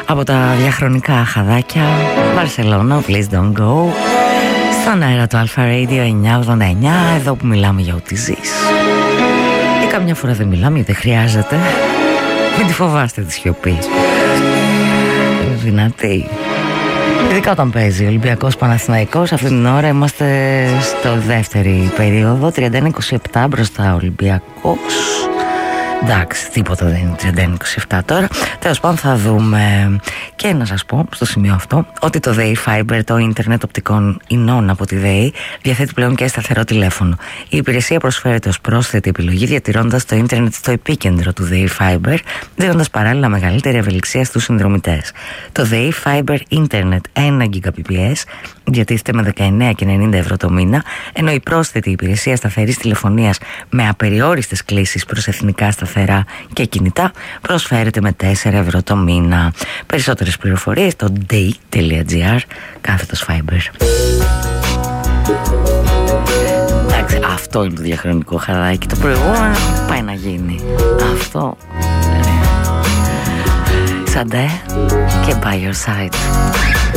από τα διαχρονικά χαδάκια. Βαρσελόνα, please don't go. Στον αέρα του Alpha Radio 989, εδώ που μιλάμε για ό,τι ζεις. Και καμιά φορά δεν μιλάμε γιατί δεν χρειάζεται. Μην τη φοβάστε τη σιωπή. Δυνατή. Ειδικά όταν παίζει Ολυμπιακός Παναθηναϊκός. Αυτή την ώρα είμαστε στο δεύτερη περίοδο. 31-27 μπροστά Ολυμπιακός. Εντάξει, τίποτα δεν είναι 31-27 τώρα. Τέλος πάντων θα δούμε. Και να σας πω στο σημείο αυτό ότι το ΔΕΗ Fiber, το ίντερνετ οπτικών ινών από τη ΔΕΗ, διαθέτει πλέον και σταθερό τηλέφωνο. Η υπηρεσία προσφέρεται ως πρόσθετη επιλογή, διατηρώντας το ίντερνετ στο επίκεντρο του ΔΕΗ Fiber, δίνοντας παράλληλα μεγαλύτερη ευελιξία στους συνδρομητές. Το ΔΕΗ Fiber Internet 1 Gbps διατίθεται με 19,90 ευρώ το μήνα, ενώ η πρόσθετη υπηρεσία σταθερής τηλεφωνίας με απεριόριστες κλήσεις προς εθνικά σταθερά και κινητά προσφέρεται με 4 ευρώ το μήνα. Περισσότερες πληροφορίες στο day.gr/fiber. Εντάξει, αυτό είναι το διαχρονικό χαδάκι. Το προηγούμενο πάει να γίνει. Αυτό Σαντέ και by your side.